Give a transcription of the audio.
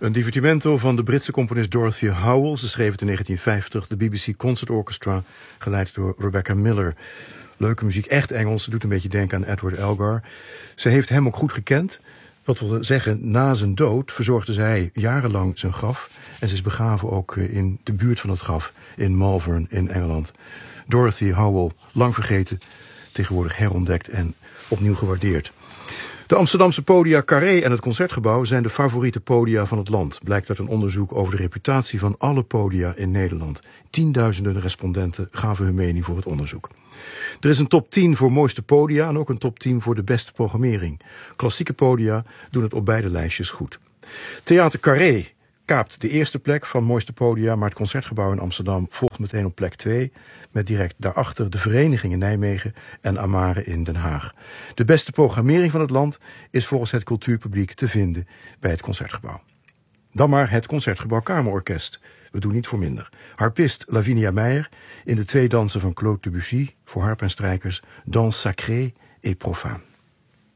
Een divertimento van de Britse componist Dorothy Howell. Ze schreef het in 1950, de BBC Concert Orchestra, geleid door Rebecca Miller. Leuke muziek, echt Engels, doet een beetje denken aan Edward Elgar. Ze heeft hem ook goed gekend. Wat wil zeggen, na zijn dood verzorgde zij jarenlang zijn graf. En ze is begraven ook in de buurt van het graf, in Malvern in Engeland. Dorothy Howell, lang vergeten, tegenwoordig herontdekt en opnieuw gewaardeerd. De Amsterdamse podia Carré en het Concertgebouw zijn de favoriete podia van het land. Blijkt uit een onderzoek over de reputatie van alle podia in Nederland. Tienduizenden respondenten gaven hun mening voor het onderzoek. Er is een top 10 voor mooiste podia en ook een top 10 voor de beste programmering. Klassieke podia doen het op beide lijstjes goed. Theater Carré kaapt de eerste plek van mooiste podia, maar het Concertgebouw in Amsterdam volgt meteen op plek 2... met direct daarachter de Vereniging in Nijmegen en Amare in Den Haag. De beste programmering van het land is volgens het cultuurpubliek te vinden bij het Concertgebouw. Dan maar het Concertgebouw Kamerorkest. We doen niet voor minder. Harpist Lavinia Meijer in de twee dansen van Claude Debussy voor harp en strijkers, Danse sacrée et profane.